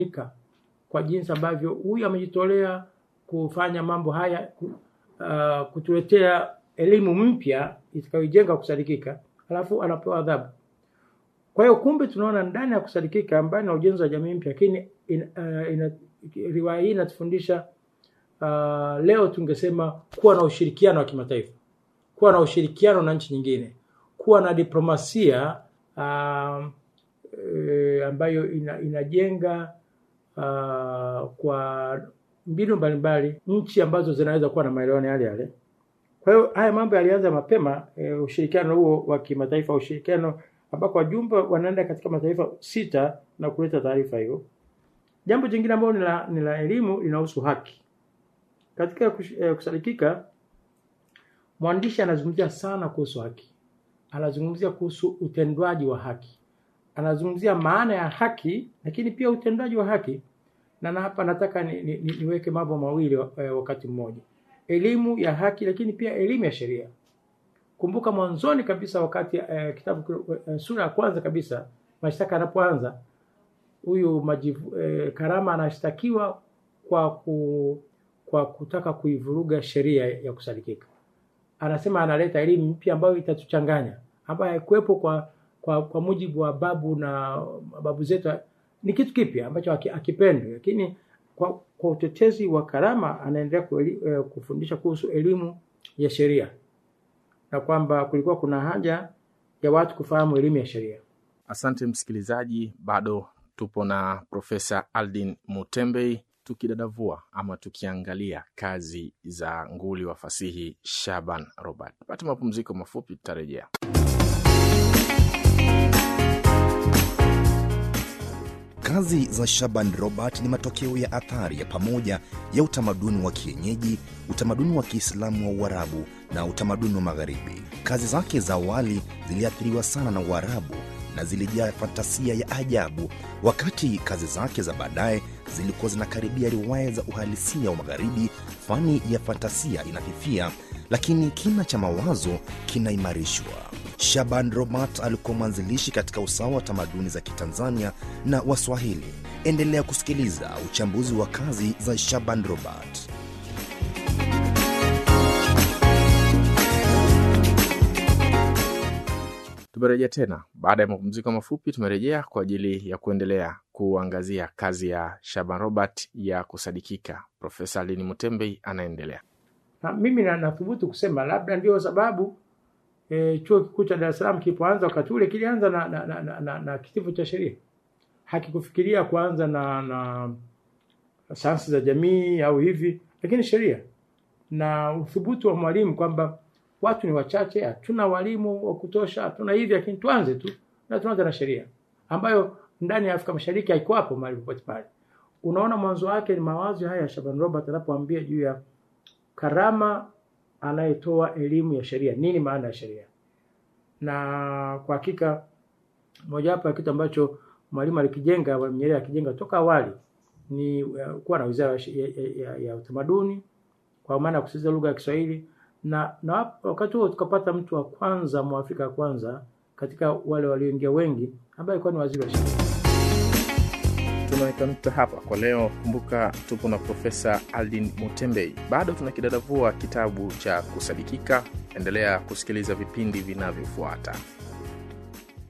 kwa jinsi ambavyo huyu amejitolea kufanya mambo haya, kutuletea elimu mpya itakayojenga kusadikika, alafu anapewa adhabu. Kwa hiyo kumbe tunaona ndani ya kusadikika ambayo na ujenzi wa jamii mpya, lakini riwaya hii inatufundisha leo tungesema kuwa na ushirikiano wa kimataifa, kuwa na ushirikiano na nchi nyingine, kuwa na diplomasia ambayo inajenga kwa mbinu mbalimbali nchi ambazo zinaweza kuwa na maelewano yale. Kwa hiyo haya mambo yalianza mapema, ushirikiano huo wa kimataifa, ushirikiano ambako wajumbe wanaenda katika mataifa 6 na kuleta taarifa hiyo. Jambo jingine ambalo ni la elimu linahusu haki. Katika kusadikika, mwandishi anazungumzia sana kuhusu haki. Anazungumzia kuhusu utendwaji wa haki. Anazungumzia maana ya haki, lakini pia utendwaji wa haki. Na hapa nataka niweke mambo mawili wakati mmoja. Elimu ya haki, lakini pia elimu ya sheria. Kumbuka mwanzoni kabisa wakati kitabu sura ya kwanza kabisa mashtaka yanapoanza, huyu Karama anashtakiwa kwa kutaka kuivuruga sheria ya kusadikika. Anasema analeta elimu mpya ambayo itatuchanganya, ambayo haikuwepo kwa mujibu wa babu zetu. Ni kitu kipya ambacho akipendwe, lakini kwa utetezi wa Karama anaendelea kufundisha kuhusu elimu ya sheria, na kwamba kulikuwa kuna haja ya watu kufahamu elimu ya sheria. Asante msikilizaji, bado tupo na Profesa Aldin Mutembei tukidadavua ama tukiangalia kazi za nguli wa fasihi Shaban Robert. Pata mapumziko mafupi, tutarejea. Kazi za Shaban Robert ni matokeo ya athari ya pamoja ya utamaduni wa kienyeji, utamaduni wa Kiislamu wa Uarabu na utamaduni wa Magharibi. Kazi zake za awali ziliathiriwa sana na Uarabu na zilijaa fantasia ya ajabu, wakati kazi zake za baadaye zilikuwa zinakaribia riwaya za uhalisia wa Magharibi. Fani ya fantasia inafifia, lakini kina cha mawazo kinaimarishwa. Shaban Robert alikuwa mwanzilishi katika usawa wa tamaduni za Kitanzania na Waswahili. Endelea kusikiliza uchambuzi wa kazi za Shaban Robert. Tumerejea tena baada ya mapumziko mafupi. Tumerejea kwa ajili ya kuendelea kuangazia kazi ya Shaban Robert ya kusadikika. Profesa Aldin Mutembei anaendelea. Mimi nathubutu kusema labda ndio sababu chuo kikuu cha Dar es Salaam kilipoanza wakati ule kilianza na kitivo cha sheria. Hakikufikiria kuanza na sayansi za jamii au hivi, lakini sheria. Na uthubutu wa mwalimu kwamba watu ni wachache, hatuna walimu wa kutosha, hatuna hivi, lakini tuanze tu na tuanze na sheria ambayo ndani ya Afrika Mashariki haiko hapo mahali popote pale. Unaona mwanzo wake ni mawazo haya ya Shaban Robert anapoambia juu ya Karama anayetoa elimu ya sheria. Nini maana ya sheria? Na kwa hakika moja hapo ya kitu ambacho mwalimu alikijenga, Nyerere akijenga toka awali ni kuwa na wizara ya utamaduni kwa maana ya kusisitiza lugha ya Kiswahili, na wakati huo tukapata mtu wa kwanza Mwafrika wa kwanza katika wale walioingia wengi ambaye alikuwa ni waziri wa sheria. Tunaweka nukta hapa kwa leo. Kumbuka tupo na Profesa Aldin Mutembei. Bado tunakidadavua kitabu cha kusadikika. Endelea kusikiliza vipindi vinavyofuata.